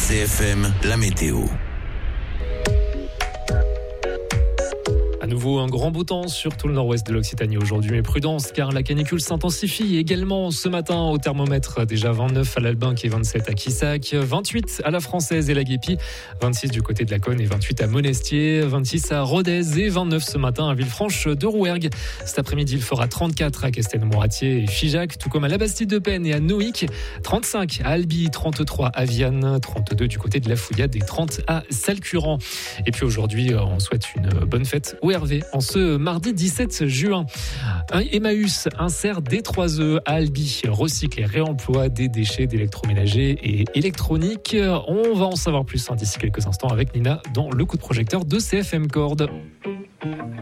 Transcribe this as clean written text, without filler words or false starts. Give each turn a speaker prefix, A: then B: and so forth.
A: CFM, la météo.
B: À nouveau, un grand beau temps sur tout le nord-ouest de l'Occitanie aujourd'hui, mais prudence car la canicule s'intensifie également ce matin au thermomètre. Déjà 29 à l'Albinque et 27 à Quissac, 28 à la Française et la Guépie, 26 du côté de la Cône et 28 à Monestier, 26 à Rodez et 29 ce matin à Villefranche de Rouergue. Cet après-midi, il fera 34 à Castelmouratier et Figeac, tout comme à la Bastide-de-Penne et à Nohic, 35 à Albi, 33 à Vianne, 32 du côté de la Fouillade et 30 à Salcurant. Et puis aujourd'hui, on souhaite une bonne fête au Hervé en ce mardi 17 juin. Un Emmaüs insère des 3E à Albi, recycle et réemploie des déchets d'électroménager et électronique. On va en savoir plus d'ici quelques instants avec Nina dans le coup de projecteur de CFM Corde.